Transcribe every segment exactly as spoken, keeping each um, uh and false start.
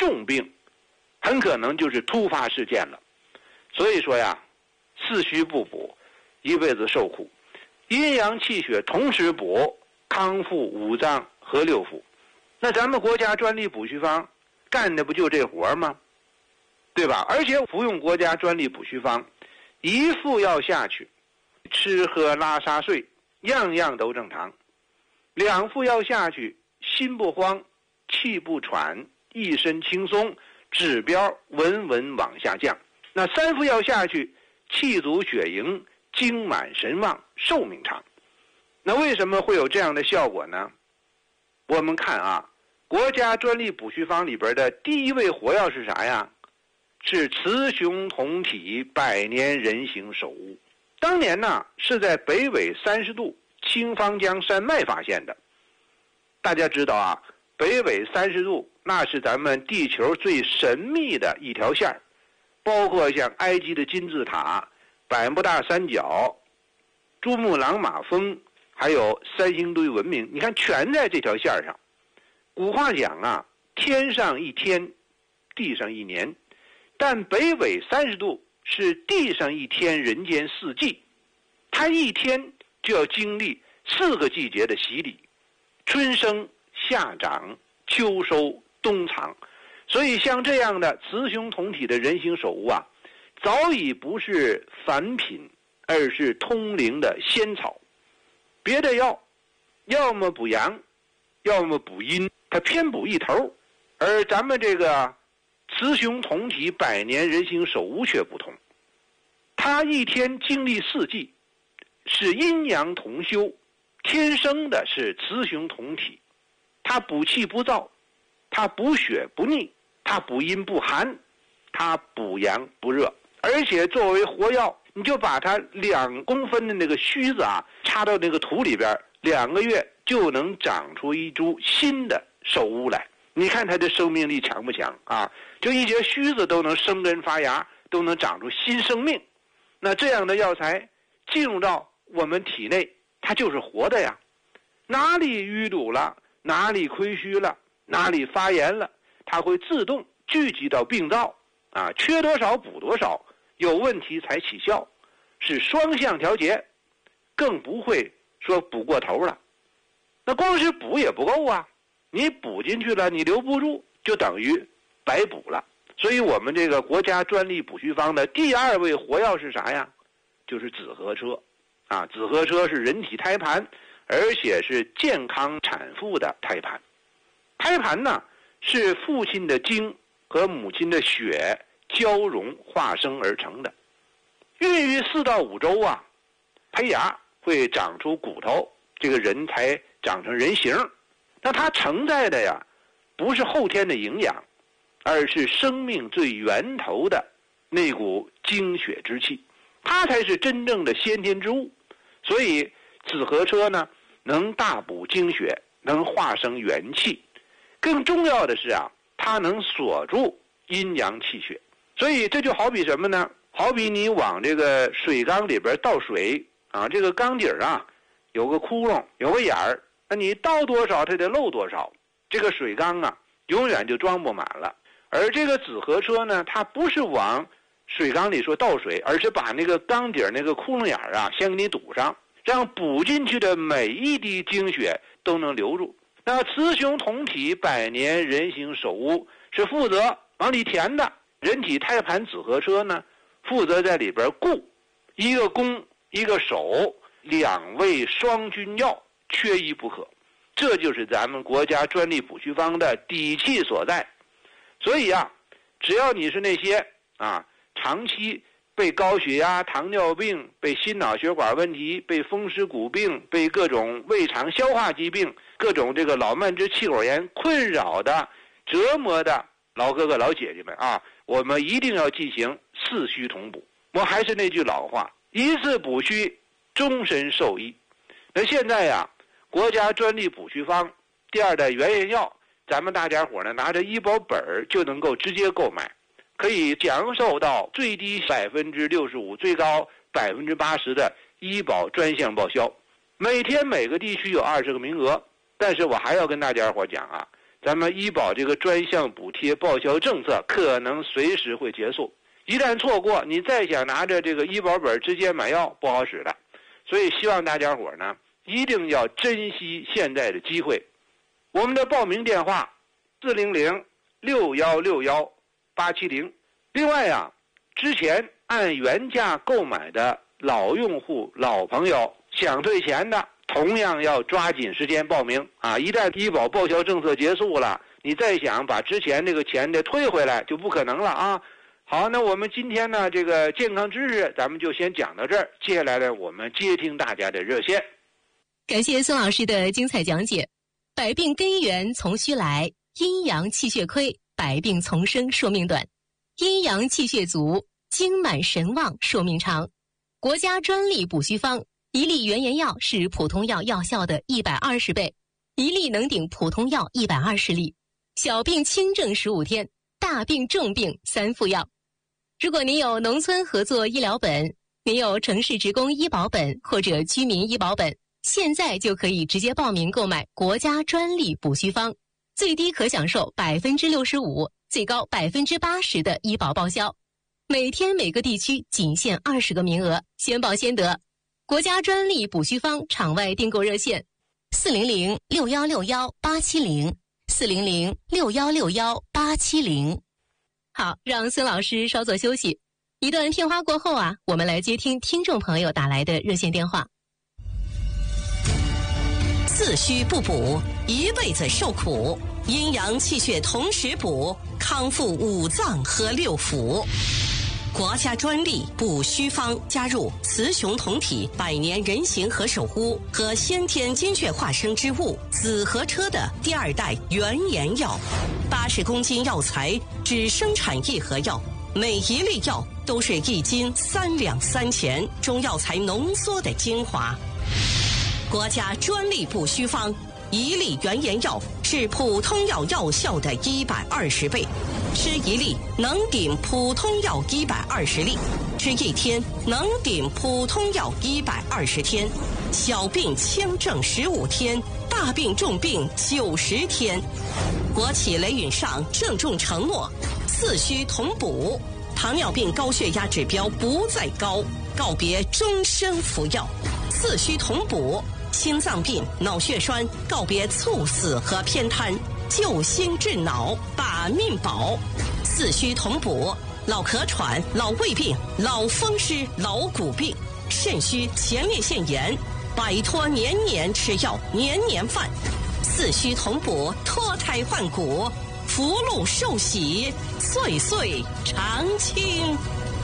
重病，很可能就是突发事件了。所以说呀，四虚不补，一辈子受苦。阴阳气血同时补，康复五脏和六腑。那咱们国家专利补虚方干的不就这活吗？对吧？而且服用国家专利补虚方，一副药下去，吃喝拉撒睡样样都正常；两副药下去，心不慌，气不喘，一身轻松，指标稳稳往下降。那三副药下去，气足血盈，精满神旺，寿命长。那为什么会有这样的效果呢？我们看啊，国家专利补虚方里边的第一味活药是啥呀？是雌雄同体百年人形首乌。当年呢是在北纬三十度清方江山脉发现的。大家知道啊，北纬三十度那是咱们地球最神秘的一条线，包括像埃及的金字塔、百慕大三角、珠穆朗玛峰，还有三星堆文明，你看全在这条线上。古话讲啊，天上一天，地上一年，但北纬三十度是地上一天，人间四季。它一天就要经历四个季节的洗礼，春生、夏长、秋收、冬藏。所以像这样的雌雄同体的人形首乌啊，早已不是凡品，而是通灵的仙草。别的药要么补阳，要么补阴，它偏补一头。而咱们这个雌雄同体百年人形首乌却不同，它一天经历四季，是阴阳同修，天生的是雌雄同体。它补气不燥，它补血不腻，它补阴不寒，它补阳不热。而且作为活药，你就把它两公分的那个须子啊插到那个土里边，两个月就能长出一株新的首乌来。你看它的生命力强不强啊？就一节须子都能生根发芽，都能长出新生命。那这样的药材进入到我们体内，它就是活的呀。哪里淤堵了，哪里亏虚了，哪里发炎了，它会自动聚集到病灶啊，缺多少补多少，有问题才起效，是双向调节，更不会说补过头了。那光是补也不够啊，你补进去了，你留不住，就等于白补了。所以我们这个国家专利补虚方的第二味活药是啥呀？就是紫河车啊，紫河车是人体胎盘，而且是健康产妇的胎盘。胎盘呢是父亲的精和母亲的血交融化生而成的，孕育四到五周啊，胚芽会长出骨头，这个人才长成人形。那它承载的呀，不是后天的营养，而是生命最源头的那股精血之气，它才是真正的先天之物。所以紫河车呢，能大补精血，能化生元气，更重要的是啊，它能锁住阴阳气血。所以这就好比什么呢？好比你往这个水缸里边倒水啊，这个缸底啊有个窟窿，有个眼儿，那你倒多少它得漏多少，这个水缸啊永远就装不满了。而这个紫河车呢，它不是往水缸里说倒水，而是把那个缸底那个窟窿眼儿啊先给你堵上，让补进去的每一滴精血都能留住。那雌雄同体百年人形首乌是负责往里填的，人体胎盘紫河车呢负责在里边固，一个攻一个守，两味双君药缺一不可。这就是咱们国家专利补虚方的底气所在。所以啊，只要你是那些啊长期被高血压、糖尿病、被心脑血管问题、被风湿骨病、被各种胃肠消化疾病、各种这个老慢支气管炎困扰的、折磨的老哥哥老姐姐们啊，我们一定要进行四虚同补。我还是那句老话，一次补虚，终身受益。那现在呀，国家专利补虚方第二代原研药，咱们大家伙呢拿着医保本就能够直接购买，可以享受到最低百分之六十五、最高百分之八十的医保专项报销。每天每个地区有二十个名额，但是我还要跟大家伙讲啊， 咱们医保这个专项补贴报销政策可能随时会结束。一旦错过，你再想拿着这个医保本直接买药不好使的。所以希望大家伙呢一定要珍惜现在的机会。我们的报名电话四零零六幺六幺八七零。另外啊，之前按原价购买的老用户、老朋友想退钱的，同样要抓紧时间报名啊！一旦医保报销政策结束了，你再想把之前这个钱再退回来就不可能了啊！好，那我们今天呢，这个健康知识咱们就先讲到这儿。接下来呢，我们接听大家的热线。 感谢孙老师的精彩讲解。百病根源从虚来，阴阳气血亏，百病丛生，寿命短；阴阳气血足，精满神旺，寿命长。国家专利补虚方，一粒原研药是普通药药效的一百二十倍，一粒能顶普通药一百二十粒。小病轻症十五天，大病重病三副药。如果您有农村合作医疗本，您有城市职工医保本或者居民医保本，现在就可以直接报名购买国家专利补虚方，最低可享受百分之六十五，最高百分之八十的医保报销。每天每个地区仅限二十个名额，先报先得。国家专利补虚方场外订购热线：四零零六幺六幺八七零，四零零六幺六幺八七零。好，让孙老师稍作休息。一段片花过后啊，我们来接听听众朋友打来的热线电话。 四虚不补，一辈子受苦；阴阳气血同时补，康复五脏和六腑。国家专利补虚方加入雌雄同体百年人形和手污和先天精血化生之物紫河车的第二代原研药，八十公斤药材只生产一盒药，每一粒药都是一斤三两三钱中药材浓缩的精华。国家专利补虚方，一粒原研药是普通药药效的一百二十倍，吃一粒能顶普通药一百二十粒，吃一天能顶普通药一百二十天。小病轻症十五天，大病重病九十天。国企雷允上郑重承诺，四虚同补，糖尿病高血压指标不再高，告别终身服药。四虚同补，心脏病、脑血栓告别猝死和偏瘫，救心治脑，把命保。四虚同补，老咳喘、老胃病、老风湿、老骨病、肾虚、前列腺炎，摆脱年年吃药、年年犯。四虚同补，脱胎换骨，福禄寿喜，岁岁常青。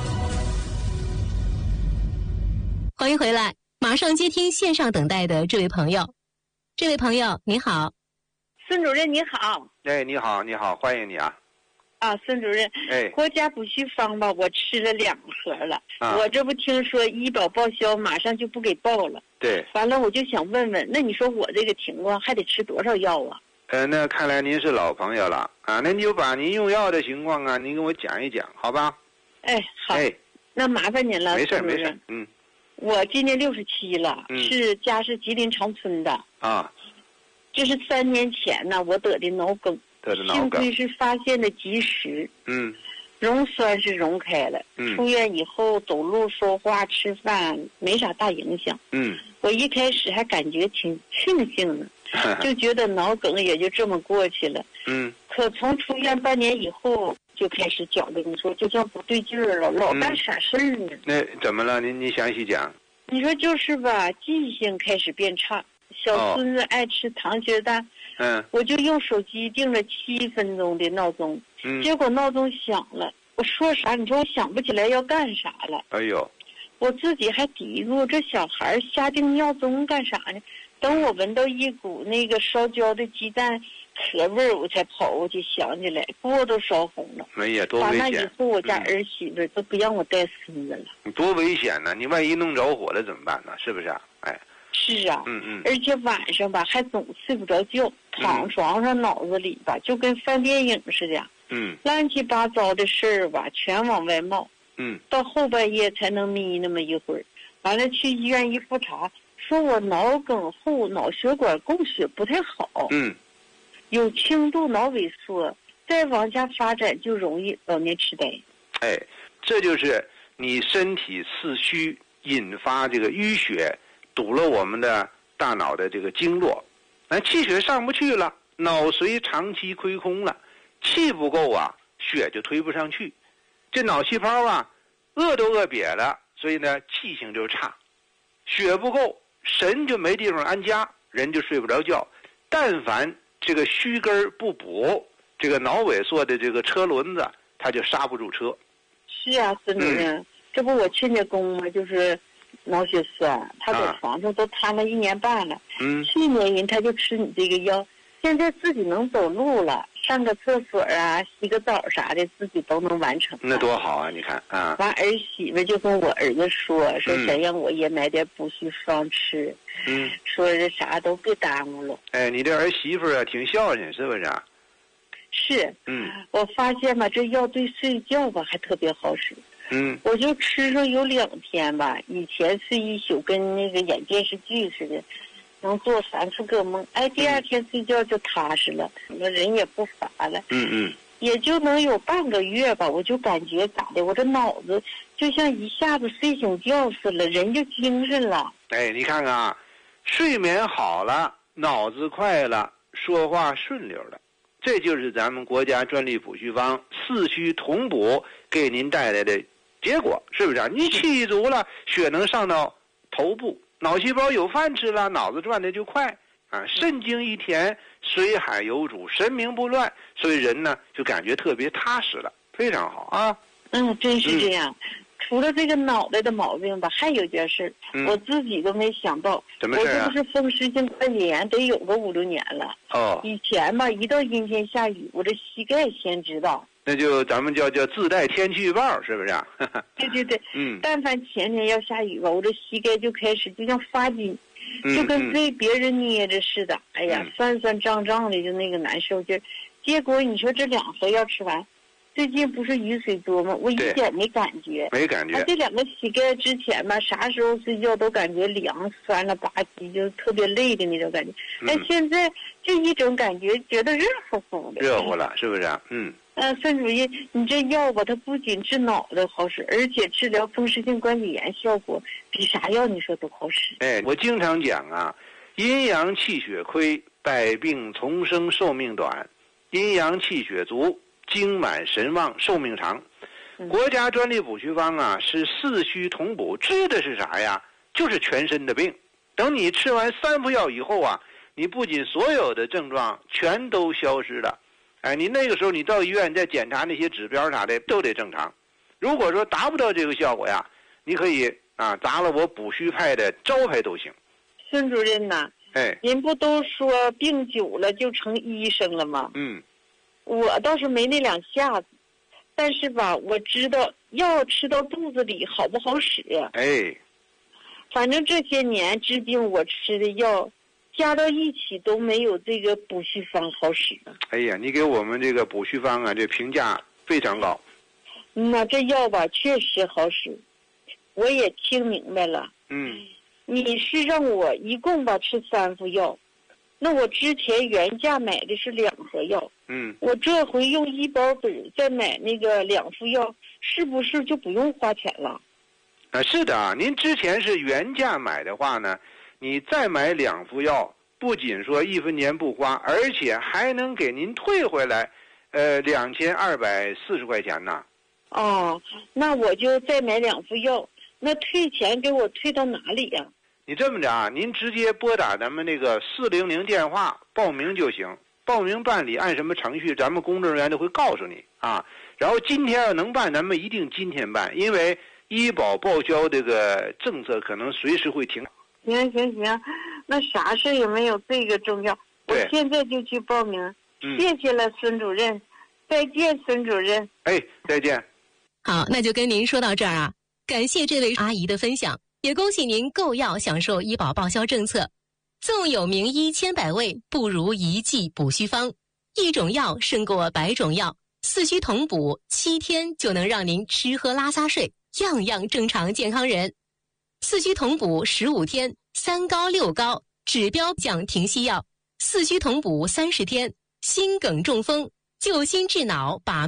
欢迎回来，马上接听线上等待的这位朋友。这位朋友你好。 孙主任你好。 哎，你好，你好，欢迎你啊。 啊，孙主任， 哎， 国家补虚方吧，我吃了两盒了。 啊、 我这不听说医保报销马上就不给报了。 对。 完了，我就想问问，那你说我这个情况还得吃多少药啊？ 呃，那看来您是老朋友了啊，那你就把您用药的情况啊，您跟我讲一讲，好吧？ 哎，好。哎，那麻烦您了， 没事没事，嗯。 我今年六十七了， 嗯、 是家是吉林长春的。 啊。 这是三年前呢，我得的脑梗。 得的脑梗。 幸亏是发现的及时。 嗯。 溶栓是溶开了。 嗯。 出院以后走路、说话、吃饭没啥大影响。 嗯。 我一开始还感觉挺庆幸的，就觉得脑梗也就这么过去了。 嗯。 可从出院半年以后，就开始觉得你说就像不对劲儿了，老干傻事儿呢、嗯。 那怎么了？你你详细讲。 你说就是吧，记性开始变差。小孙子爱吃糖心蛋， 嗯， 我就用手机定了七分钟的闹钟， 嗯， 结果闹钟响了，我说啥？你说我想不起来要干啥了。 哎呦， 我自己还嘀咕，这小孩瞎定闹钟干啥呢？等我闻到一股那个烧焦的鸡蛋壳味儿，我才跑过去想起来，锅都烧红了。 哎呀，多危险！ 打那以后，我家儿媳妇都不让我带孙子了。 多危险呢！你万一弄着火了怎么办呢？是不是啊？哎。 是啊， 嗯嗯， 而且晚上吧还总睡不着觉，躺床上脑子里吧、嗯、就跟翻电影似的， 嗯， 乱七八糟的事儿吧全往外冒， 嗯， 到后半夜才能眯那么一会儿，完了去医院一复查，说我脑梗后脑血管供血不太好， 嗯， 有轻度脑萎缩，再往下发展就容易老年痴呆。 哎，这就是你身体四虚引发这个淤血，堵了我们的大脑的这个经络，那气血上不去了，脑髓长期亏空了，气不够啊，血就推不上去，这脑细胞啊饿都饿瘪了，所以呢气性就差，血不够，神就没地方安家，人就睡不着觉。但凡这个虚根不补，这个脑萎缩的这个车轮子，它就刹不住车。 是啊，孙主任，嗯、这不我亲家公嘛，就是脑血栓，他在床上都瘫了一年半了。嗯，去年人他就吃你这个药，现在自己能走路了，上个厕所啊，洗个澡啥的，自己都能完成。 那多好啊！你看啊， 完儿媳妇就跟我儿子说，说想让我也买点补虚方吃。嗯，说这啥都别耽误了。 哎，你这儿媳妇啊，挺孝顺，是不是啊？ 是。嗯，我发现吧，这药对睡觉吧还特别好使。嗯，我就吃上有两天吧，以前睡一宿跟那个演电视剧似的，能做三次噩梦。哎，第二天睡觉就踏实了，那人也不乏了。嗯嗯，也就能有半个月吧，我就感觉咋的，我这脑子就像一下子睡醒觉似的，人就精神了。 哎，你看看啊，睡眠好了，脑子快了，说话顺溜了。这就是咱们国家专利补虚方四虚同补给您带来的结果，是不是啊？你气足了，血能上到头部，脑细胞有饭吃了，脑子转的就快啊，肾精一填，水海有主，神明不乱，所以人呢就感觉特别踏实了，非常好啊。 嗯，真是这样。嗯，除了这个脑袋的毛病吧，还有一件事，嗯、我自己都没想到。 什么事啊？ 我这不是风湿性关节炎，得有个五六年了。哦。以前吧，一到阴天下雨，我这膝盖先知道。 那就咱们叫叫自带天气预报，是不是啊？ 对对对。嗯。但凡前天要下雨吧，我这膝盖就开始就像发紧，嗯、就跟被别人捏着似的。嗯、哎呀，酸酸胀胀的，就那个难受劲儿。结果你说这两盒药吃完。最近不是雨水多吗？我一点没感觉， 没感觉。 这两个膝盖之前吧，啥时候睡觉都感觉凉、酸了吧唧，就特别累的那种感觉。但、嗯、现在就一种感觉，觉得热乎乎的。 热乎了，是不是啊？嗯。 呃，孙主任，你这药吧，它不仅治脑袋好使，而且治疗风湿性关节炎效果比啥药你说都好使。 哎，我经常讲啊，阴阳气血亏，百病丛生，寿命短；阴阳气血足。精满神旺，寿命长。国家专利补虚方啊，是四虚同补，治的是啥呀？就是全身的病。等你吃完三副药以后啊，你不仅所有的症状全都消失了，哎，你那个时候你到医院再检查那些指标啥的都得正常。如果说达不到这个效果呀，你可以啊砸了我补虚派的招牌都行。 孙主任呐，哎，人不都说病久了就成医生了吗？嗯。我倒是没那两下子，但是吧，我知道药吃到肚子里好不好使。哎，反正这些年治病我吃的药，加到一起都没有这个补虚方好使。 哎呀，你给我们这个补虚方啊，这评价非常高。 那这药吧，确实好使，我也听明白了。嗯，你是让我一共吧吃三副药。那我之前原价买的是两盒药，嗯，我这回用医保本再买那个两副药，是不是就不用花钱了？ 啊，是的啊，您之前是原价买的话呢，你再买两副药，不仅说一分钱不花，而且还能给您退回来，呃，两千二百四十块钱呢。 哦，那我就再买两副药，那退钱给我退到哪里呀？ 你这么着啊，您直接拨打咱们那个四零零电话报名就行，报名办理按什么程序，咱们工作人员都会告诉你啊。然后今天要能办，咱们一定今天办，因为医保报销这个政策可能随时会停。 行行行，那啥事也没有这个重要，我现在就去报名。嗯、谢谢了，孙主任，再见，孙主任。 哎，再见。 好，那就跟您说到这儿啊，感谢这位阿姨的分享。也恭喜您购药享受医保报销政策，纵有名医千百味，不如一剂补虚方。一种药胜过百种药，四虚同补，七天就能让您吃喝拉撒睡样样正常健康人。四虚同补十五天，三高六高指标降停息药；四虚同补三十天， 心梗中风，救心治脑把